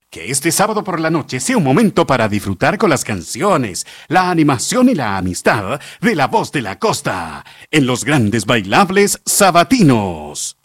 Que este sábado por la noche sea un momento para disfrutar con las canciones, la animación y la amistad de La Voz de la Costa en los grandes bailables sabatinos.